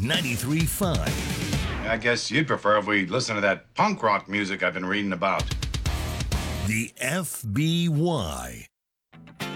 93.5. I guess you'd prefer if we listen to that punk rock music I've been reading about. The FBY.